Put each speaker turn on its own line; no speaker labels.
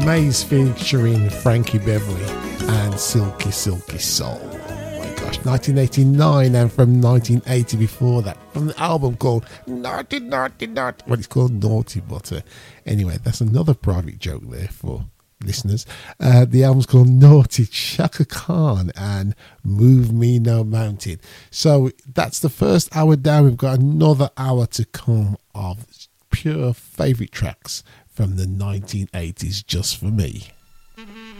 Maze featuring Frankie Beverly and Silky Silky Soul. Oh my gosh, 1989, and from 1980 before that, from the album called Naughty Naughty Naughty. Well, it's called Naughty, but anyway, that's another private joke there for listeners. The album's called Naughty, Chaka Khan and Move Me No Mountain. So that's the first hour down. We've got another hour to come of pure favourite tracks from the 1980s just for me.